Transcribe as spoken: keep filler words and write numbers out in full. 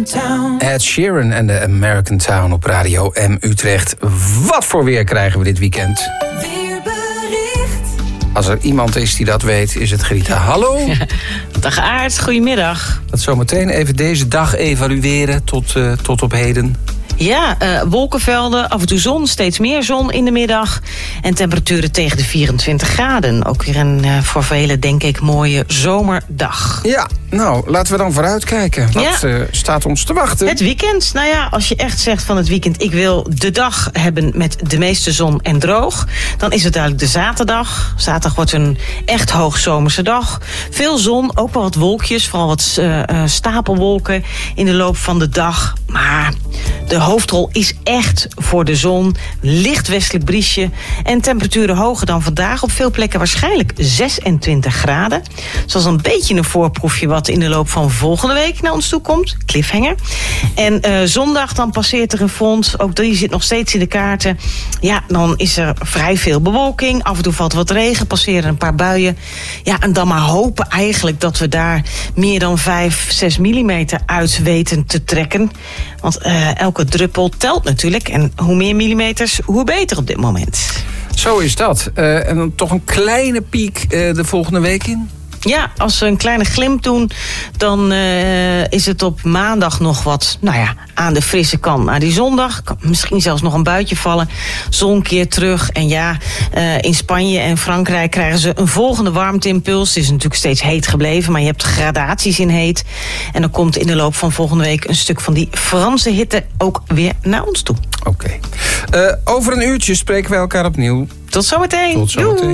American Town. Ed Sheeran en de American Town op Radio M Utrecht. Wat voor weer krijgen we dit weekend? Weerbericht. Als er iemand is die dat weet, is het Grita. Hallo? Dag Aart, goedemiddag. Dat zometeen even deze dag evalueren tot, uh, tot op heden. Ja, uh, wolkenvelden, af en toe zon, steeds meer zon in de middag. En temperaturen tegen de vierentwintig graden. Ook weer een uh, voor velen, denk ik, mooie zomerdag. Ja, nou, laten we dan vooruitkijken. Wat Ja. uh, staat ons te wachten? Het weekend, nou ja, als je echt zegt van het weekend... ik wil de dag hebben met de meeste zon en droog... dan is het duidelijk de zaterdag. Zaterdag wordt een echt hoogzomerse dag. Veel zon, ook wel wat wolkjes, vooral wat uh, uh, stapelwolken... in de loop van de dag, maar... de hoofdrol is echt voor de zon. Licht westelijk briesje. En temperaturen hoger dan vandaag. Op veel plekken waarschijnlijk zesentwintig graden. Zoals een beetje een voorproefje wat in de loop van volgende week naar ons toe komt. Cliffhanger. En uh, zondag dan passeert er een front. Ook die zit nog steeds in de kaarten. Ja, dan is er vrij veel bewolking. Af en toe valt wat regen. Passeren een paar buien. Ja, en dan maar hopen eigenlijk dat we daar meer dan vijf, zes millimeter uit weten te trekken. Want uh, elke druppel telt natuurlijk. En hoe meer millimeters, hoe beter op dit moment. Zo is dat. Uh, en dan toch een kleine piek uh, de volgende week in? Ja, als we een kleine glimp doen, dan uh, is het op maandag nog wat, nou ja, aan de frisse kant. Maar die zondag kan misschien zelfs nog een buitje vallen. Zon keert terug. En ja, uh, in Spanje en Frankrijk krijgen ze een volgende warmteimpuls. Het is natuurlijk steeds heet gebleven, maar je hebt gradaties in heet. En dan komt in de loop van volgende week een stuk van die Franse hitte ook weer naar ons toe. Oké. Okay. Uh, over een uurtje spreken wij elkaar opnieuw. Tot zometeen. Tot zometeen.